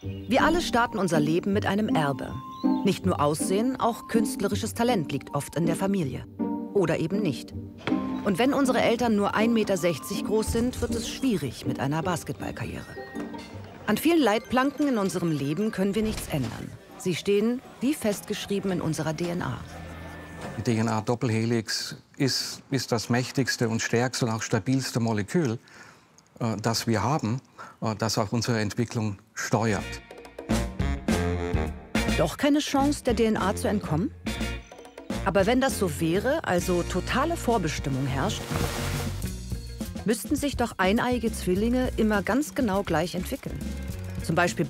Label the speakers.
Speaker 1: Wir alle starten unser Leben mit einem Erbe. Nicht nur Aussehen, auch künstlerisches Talent liegt oft in der Familie. Oder eben nicht. Und wenn unsere Eltern nur 1,60 Meter groß sind, wird es schwierig mit einer Basketballkarriere. An vielen Leitplanken in unserem Leben können wir nichts ändern. Sie stehen wie festgeschrieben in unserer DNA.
Speaker 2: Die DNA-Doppelhelix ist das mächtigste und stärkste und auch stabilste Molekül, das wir haben, das auch unsere Entwicklung steuert.
Speaker 1: Doch keine Chance, der DNA zu entkommen? Aber wenn das so wäre, also totale Vorbestimmung herrscht, müssten sich doch eineiige Zwillinge immer ganz genau gleich entwickeln. Zum Beispiel